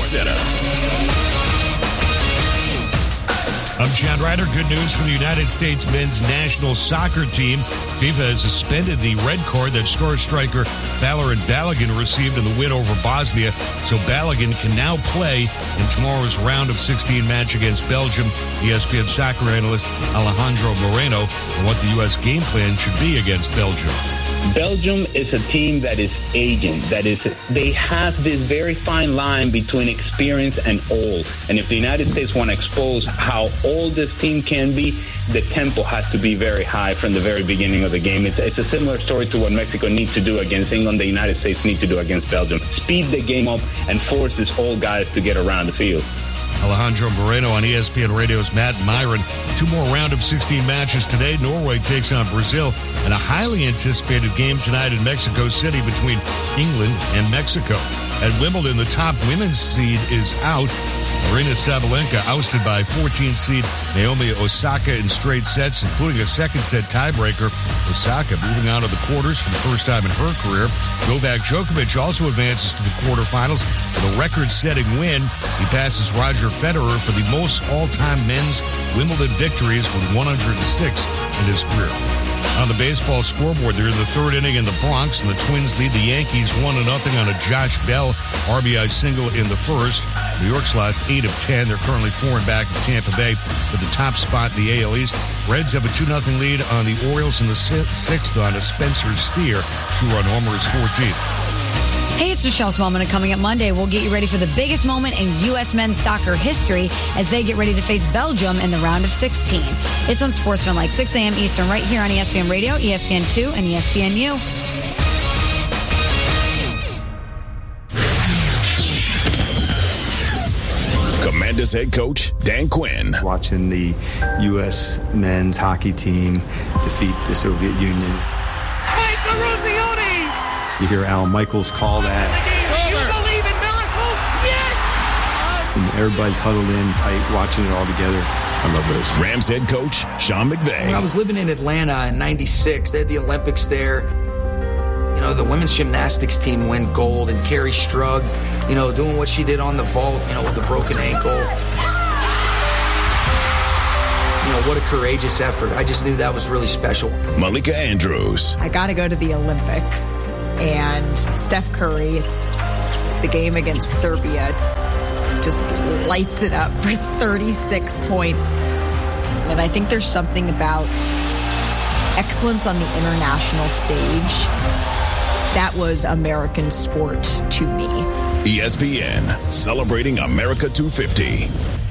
Center. I'm John Ryder. Good news for the United States men's national soccer team. FIFA has suspended the red card that star striker Valorant Balogun received in the win over Bosnia, so Balogun can now play in tomorrow's round of 16 match against Belgium. ESPN soccer analyst Alejandro Moreno on what the U.S. game plan should be against Belgium. Belgium is a team that is aging. They have this very fine line between experience and old. And if the United States want to expose how old this team can be, the tempo has to be very high from the very beginning of the game. It's a similar story to what Mexico needs to do against England, the United States need to do against Belgium. Speed the game up and force these old guys to get around the field. Alejandro Moreno on ESPN Radio's Matt Myron. 2 more round of 16 matches today. Norway takes on Brazil, and a highly anticipated game tonight in Mexico City between England and Mexico. At Wimbledon, the top women's seed is out. Aryna Sabalenka ousted by 14 seed Naomi Osaka in straight sets, including a second set tiebreaker. Osaka moving on to the quarters for the first time in her career. Novak Djokovic also advances to the quarterfinals with a record-setting win. He passes Roger Federer for the most all-time men's Wimbledon victories with 106 in his career. On the baseball scoreboard, they're in the third inning in the Bronx, and the Twins lead the Yankees 1-0 on a Josh Bell RBI single in the first. New York's lost 8 of 10. They're currently 4 and back of Tampa Bay with the top spot in the AL East. Reds have a 2-0 lead on the Orioles in the sixth on a Spencer Steer 2-run homer is 14th. Hey, it's Michelle Smallman, and coming up Monday, we'll get you ready for the biggest moment in U.S. men's soccer history as they get ready to face Belgium in the round of 16. It's on Sportsmanlike, 6 a.m. Eastern, right here on ESPN Radio, ESPN2, and ESPNU. Commanders head coach Dan Quinn. Watching the U.S. men's hockey team defeat the Soviet Union. You hear Al Michaels call that. You believe in miracles? Yes! And everybody's huddled in tight, watching it all together. I love this. Rams head coach Sean McVay. When I was living in Atlanta in '96, they had the Olympics there. You know, the women's gymnastics team win gold, and Carrie Strug, you know, doing what she did on the vault, you know, with the broken ankle. You know, what a courageous effort. I just knew that was really special. Malika Andrews. I got to go to the Olympics. And Steph Curry, it's the game against Serbia, just lights it up for 36 points. And I think there's something about excellence on the international stage. That was American sport to me. ESPN, celebrating America 250.